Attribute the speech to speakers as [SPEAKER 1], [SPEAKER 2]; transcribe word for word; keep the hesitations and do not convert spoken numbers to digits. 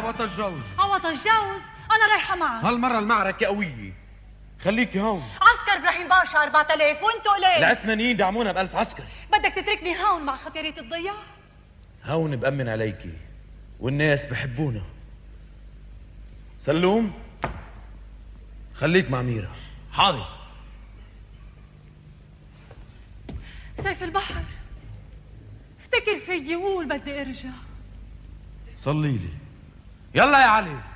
[SPEAKER 1] عوض الجوز.
[SPEAKER 2] عوض الجوز؟ أنا رايحة معك.
[SPEAKER 1] هالمرة المعركة قوية، خليكي هون.
[SPEAKER 2] عسكر إبراهيم باشا أربعة آلاف وانتو قليل.
[SPEAKER 1] العثمانيين دعمونا بألف عسكر.
[SPEAKER 2] بدك تتركني هون مع خطيرة الضياع؟
[SPEAKER 1] هون بأمن عليكي والناس بحبونا. سلوم خليك مع ميرا.
[SPEAKER 3] حاضر.
[SPEAKER 2] سيف البحر، افتكر فيي وقول بدي ارجع.
[SPEAKER 1] صلي لي. يلا يا علي.